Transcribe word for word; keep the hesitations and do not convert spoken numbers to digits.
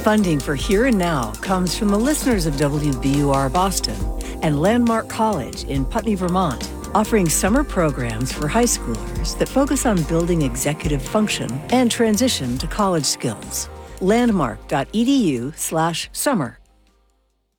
Funding for Here and Now comes from the listeners of W B U R Boston and Landmark College in Putney, Vermont, offering summer programs for high schoolers that focus on building executive function and transition to college skills. landmark.edu slash summer.